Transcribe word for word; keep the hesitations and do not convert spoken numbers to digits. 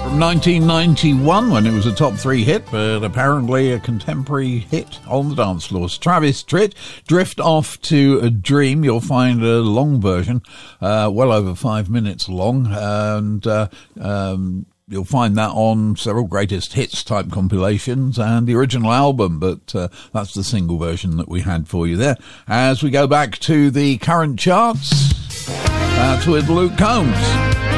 from nineteen ninety-one when it was a top three hit, but apparently a contemporary hit on the dance floors. Travis Tritt, Drift Off to a Dream. You'll find a long version, uh, well over five minutes long, and uh, um, you'll find that on several greatest hits type compilations and the original album, but uh, that's the single version that we had for you there. As we go back to the current charts, that's with Luke Combs.